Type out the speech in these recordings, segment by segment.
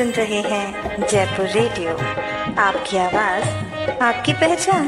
सुन रहे हैं जयपुर रेडियो। आपकी आवाज, आपकी पहचान।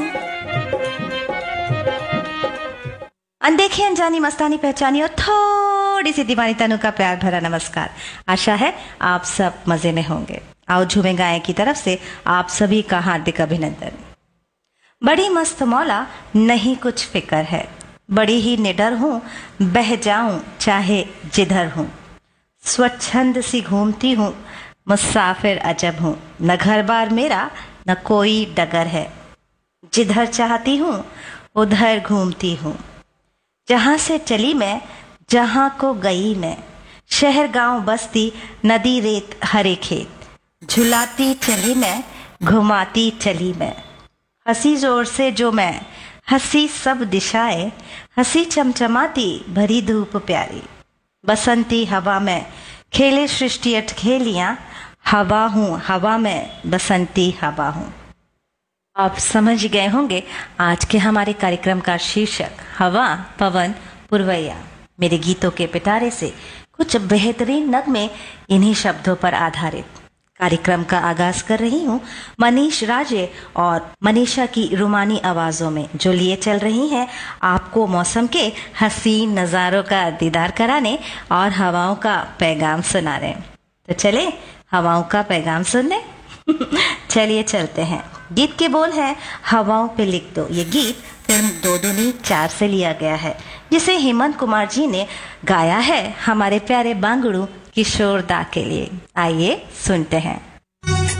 अनदेखी अनजानी मस्तानी पहचानी और थोड़ी सी दीवानी तनु का प्यार भरा नमस्कार। आशा है आप सब मजे में होंगे। आओ झूमे गाएं की तरफ से आप सभी का हार्दिक अभिनंदन। बड़ी मस्त मौला, नहीं कुछ फिक्र है, बड़ी ही निडर हूँ, बह जाऊं चाहे जिधर हूँ। स्वच्छंद सी घूमती हूँ, मुसाफिर अजब हूँ। न घर बार मेरा न कोई डगर है, जिधर चाहती हूँ उधर घूमती हूँ। जहाँ से चली मैं जहाँ को गई मैं, शहर गांव बस्ती नदी रेत हरे खेत। झुलाती चली मैं घुमाती चली मैं, हंसी जोर से जो मैं, हंसी सब दिशाएं, हंसी चमचमाती भरी धूप प्यारी। बसंती हवा में खेले सृष्टि अटखेलियां, हवा हूँ हवा में बसंती हवा हूँ। आप समझ गए होंगे आज के हमारे कार्यक्रम का शीर्षक हवा पवन पुरवैया। मेरे गीतों के पिटारे से कुछ बेहतरीन नगमे, इन्हीं शब्दों पर आधारित कार्यक्रम का आगाज कर रही हूँ मनीष राजे और मनीषा की रुमानी आवाजों में, जो लिए चल रही हैं आपको मौसम के हसीन नज़ारों का दीदार कराने और हवाओं का पैगाम सुनाने। तो चले हवाओं का पैगाम सुनने। चलिए चलते हैं। गीत के बोल हैं हवाओं पे लिख दो। ये गीत फिल्म दो दूनी चार से लिया गया है, जिसे हेमंत कुमार जी ने गाया है हमारे प्यारे बांगड़ू किशोर दा के लिए। आइए सुनते हैं।